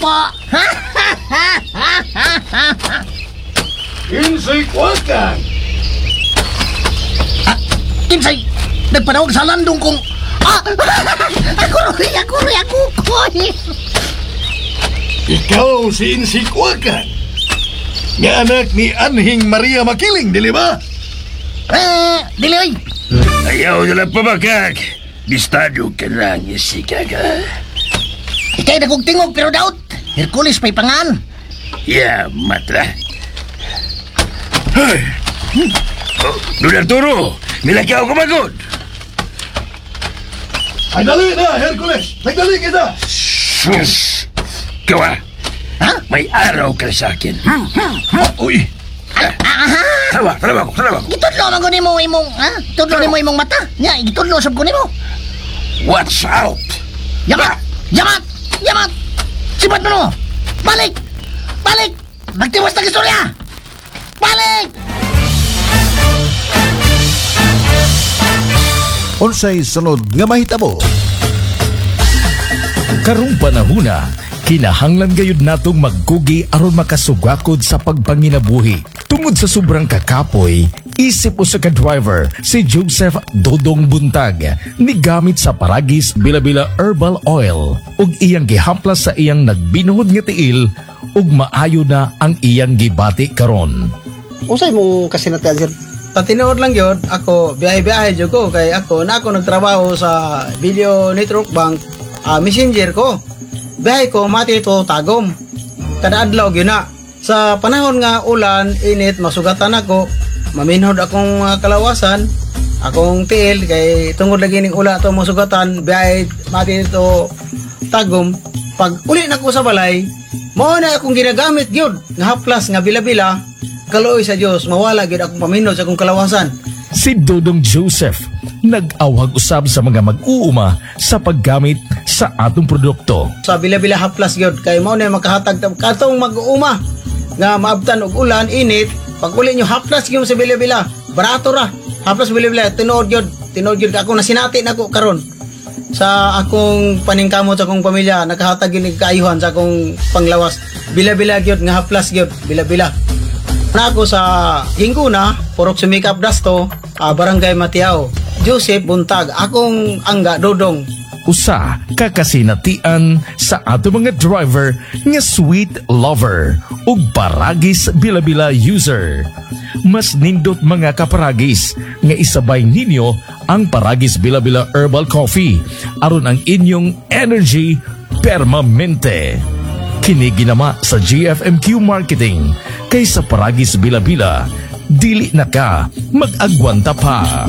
po. Kinsay kwakan. Kinsay, nagpanawag sa landong kong... Ako Roy. Ikaw si Insay kwakan. Nga anak ni Anhing Maria Makiling, dili ba? Dili, oy. Ayaw na lang pabagag. Bistado ka lang, isika ka. Ikay na kong tingog, pero daot. Hercules pa'y pangan. Ya, matra. Ay! Oh, Don Arturo, milakaw ko magod. Ay, dali na, Hercules. Nagdali kita. Sus! Kawa, Ha? may araw ka sa akin. Uy. Trabaho ko. Gitudlo man ko nimo imong, ha? Tudlo nimo imong mata. Nya, gitudlo sab ko nimo. Watch out! Yamat! Sibat mo no! Balik! Magtiwas na istorya! Balik! Unsay sunod nga mahitabo? Karong panahuna, kinahanglan gayud natong magkugi aron makasugakod sa pagpanginabuhi. Tungod sa sobrang kakapoy, isip o sa ka-driver si Joseph Dodong Buntag ni gamit sa Paragis Bila-Bila Herbal Oil ug iyang gihaplas sa iyang nagbinuhod nga tiil ug maayo na ang iyang gibati karon. Usay mong kasinatian, sir? Patinood lang yun, ako biyahe-biyahe dyan ko kay ako nagtrabaho sa Video Network Bank, messenger ko. Biyahe ko mati ito tagom. Kada adlaw yun na. Sa panahon nga ulan, init, masugatan ako, maminhod akong kalawasan, akong tiil, kay tungod lagi ning ula ito masugatan, biyahe mati ito tagom. Pag uli na ko sa balay, mao na akong ginagamit yun, nga haplas, nga bila-bila, kaloy sa Diyos, mawala gid akong paminod sa akong kalawasan. Si Dodong Joseph nag-awag usab sa mga mag-uuma sa paggamit sa atong produkto. Sa bila-bila haplas gyud kay mao na makahatag katong mag-uuma nga maabtan og ulan init, pag uli nyo haplas gyud sa bila-bila, barato ra. Haplas bila-bila tinuod gyud ako nasinati nako karon sa akong paningkamot sa akong pamilya, nakahatag gyud kaayuhan sa akong panglawas. Bila-bila gyud nga haplas gyud, bila-bila. Na ako sa Hinguna, Purok Sumikap Dasto, Barangay Matiao. Joseph Buntag, akong angga Dodong. Usa kakasinatian sa ato mga driver nga sweet lover ug Paragis Bila-Bila user. Mas nindot mga kaparagis nga isabay ninyo ang Paragis Bila-Bila Herbal Coffee aron ang inyong energy permanente. Kini ginama sa GFMQ Marketing kay sa Paragis Bila-Bila, dili na ka mag-agwanta pa.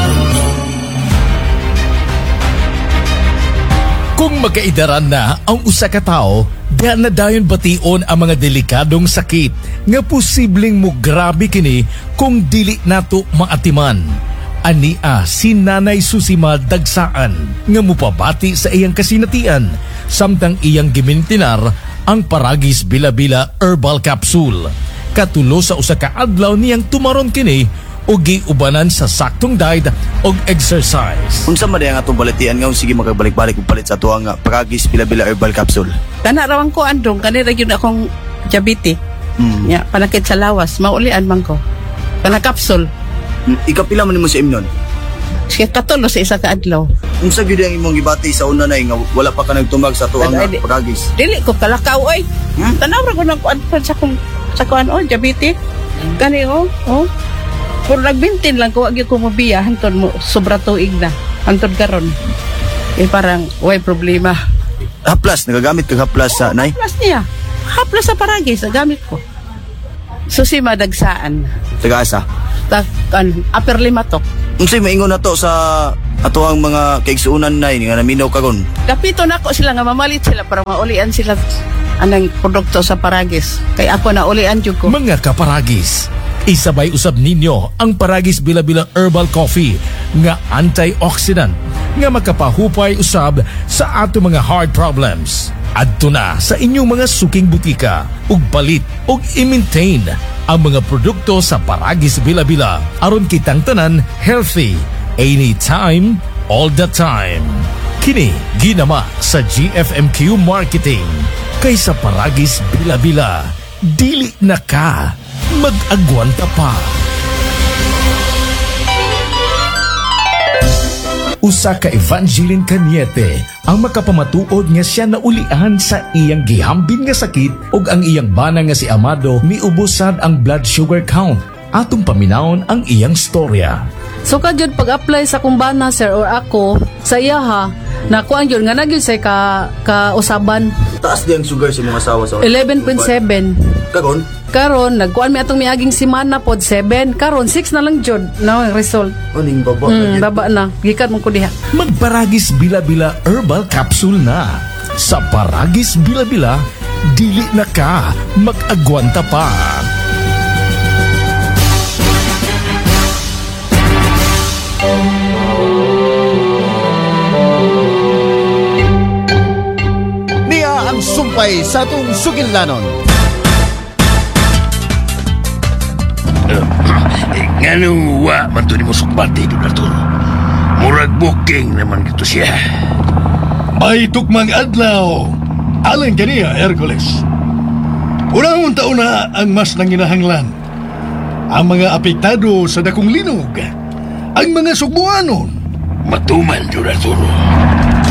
Kung magkaidaran na ang usa ka tawo, diha na dayon bation ang mga delikadong sakit nga posibleng mo grabe kini kung dili nato maatiman. Ania si Nanay Susima Dagsaan nga mupabati sa iyang kasinatian samtang iyang gimintinar ang Paragis Bila-Bila Herbal Capsule. Katulo sa usa ka adlaw niyang tumaron kini ug giubanan sa saktong diet ug exercise. Unsa man ang atong balatian nga sige makabalik-balik ug palit sa atuang Paragis Bila-Bila Herbal Capsule? Kana rawang ko andong kanira gyud akong diabetes. Ya, panakit sa lawas, maulian man ko. Kana capsule. Ikapila man nimo sa imnon? Siya katulo sa isa ka adlaw. Unsa gyud ang imong gibati sa una nay nga wala pa ka nagtumag sa atuang Paragis? Dili ko kalakaw oy. Tanaw ra ko nang kuan sa kuan diabetes. Kani Puro nagbintin lang ko, wag ko mabiya, hantod mo, sobra tuig na, hantod karon. Parang, way problema. Haplas, nagagamit kag haplas sa nay? Haplas niya. Haplas sa Paragis, gamit ko. Susima Dagsaan. Taga-asa? Upper Limatok. Unsay maingon nato sa atuang mga kaigsuunan nay nga naminaw karon? Kapito na ko sila nga mamalit sila para maulian sila anang produkto sa Paragis. Kaya ako na ulian jud ko. Mga kaparagis, isabay usab ninyo ang Paragis Bila-Bila Herbal Coffee nga antioxidant nga makapahupay usab sa ato mga heart problems. Adto na sa inyong mga suking butika ug palit ug i-maintain ang mga produkto sa Paragis Bila-Bila aron kitang tanan healthy anytime, all the time. Kini ginama sa GFMQ Marketing. Kaysa paragis bila-bila, dili na ka mag-agwanta pa. Usa ka Evangeline Cañete ang makapamatuod nga siya naulian sa iyang gihambin nga sakit ug ang iyang bana nga si Amado miubusad ang blood sugar count. Atong paminawon ang iyang storya. So kadyod pag-apply sa kumbana sir or ako sa iya ha, nakuan yun nga nagyod say ka usaban Taas di ang sugar sa mga asawa sa 11.7. Karon? Karon nagkuan mi atong miaging semana pod 7. Karon 6 na lang jud na ang result. Aning baba na yun. Baba na. Gikan mo ko diha. Magparagis bila-bila herbal capsule na. Sa paragis bila-bila, dili na ka mag-agwanta pa. Niya ang sumpay sa atong sugilnanon. Ngano wa man to ni mo sukbati Don Arturo. Murag booking naman gito siya. May tukmang adlaw. Alang kaniya, Hercules. Unang taon na ang mas nanginahanglan. Ang mga apektado sa dakong linog. Ang mga sugbuanon. Matuman Don Arturo.